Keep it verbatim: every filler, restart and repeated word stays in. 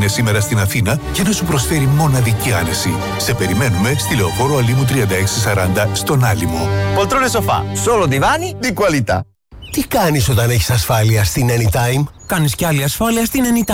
είναι σήμερα στην Αθήνα για να σου προσφέρει μοναδική άνεση. Σε περιμένουμε στη Λεωφόρο Αλήμου τριάντα έξι σαράντα στον Άλυμο. Poltrone sofà, solo divani di qualità. Τι κάνεις όταν έχεις ασφάλεια στην Anytime? Κάνεις κι άλλη ασφάλεια στην Anytime.